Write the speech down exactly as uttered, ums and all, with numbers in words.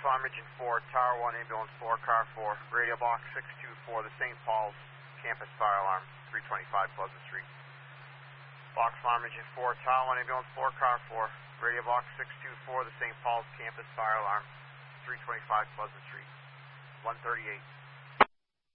Farm Engine four, Tower one, Ambulance four, Car four, Radio Box six two four, the Saint Paul's Campus Fire Alarm, three twenty-five Pleasant Street. Box Farm Engine four, Tower one, Ambulance four, Car four, Radio Box six two four, the Saint Paul's Campus Fire Alarm, three twenty-five Pleasant Street, one thirty-eight.